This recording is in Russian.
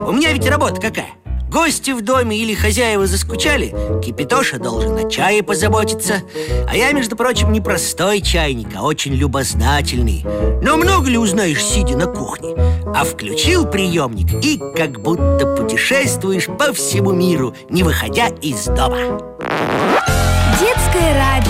У меня ведь работа какая? Гости в доме или хозяева заскучали, Кипятоша должен о чае позаботиться. А я, между прочим, не простой чайник, а очень любознательный. Но много ли узнаешь, сидя на кухне? А включил приемник и как будто путешествуешь по всему миру, не выходя из дома. Детское радио.